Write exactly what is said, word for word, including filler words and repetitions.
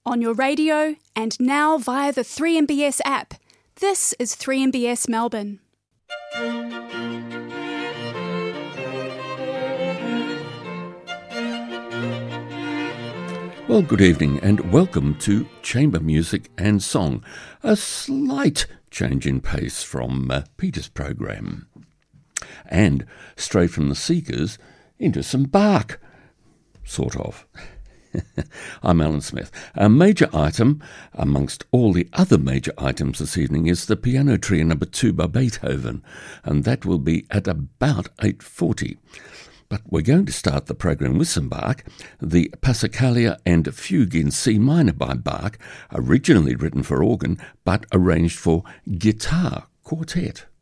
on your radio, and now via the three M B S app. This is three M B S Melbourne. Well, good evening and welcome to Chamber Music and Song, a slight change in pace from uh, Peter's program. And straight from the Seekers into some Bach, sort of. I'm Alan Smith. A major item, amongst all the other major items this evening, is the Piano Trio number two by Beethoven, and that will be at about eight forty. But we're going to start the program with some Bach, the Passacaglia and Fugue in C minor by Bach, originally written for organ, but arranged for guitar quartet.